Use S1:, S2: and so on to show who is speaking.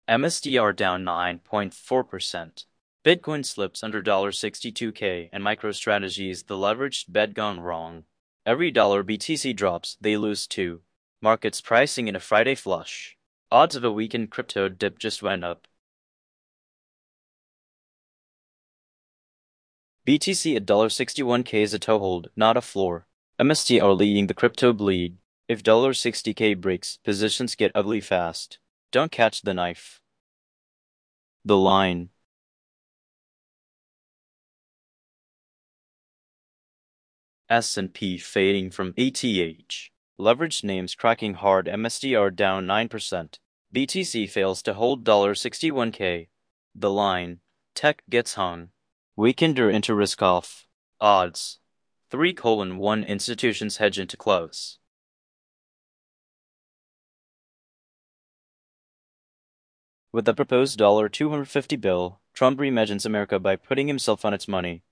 S1: MSTR down 9.4%. Bitcoin slips under $62K, and MicroStrategy's the leveraged bet gone wrong. Every dollar BTC drops, they lose too. Markets pricing in a Friday flush. Odds of a weekend crypto dip just went up. BTC at $61K is a toehold, not a floor. MSTR leading the crypto bleed. If $60K breaks, positions get ugly fast. Don't catch the knife. The line. S&P fading from ETH. Leveraged names cracking hard. MSTR down 9%. BTC fails to hold $61K. The line. Tech gets hung. Weekender into risk off. Odds. 3:1 institutions hedge into close. With the proposed $250 bill, Trump reimagines America by putting himself on its money.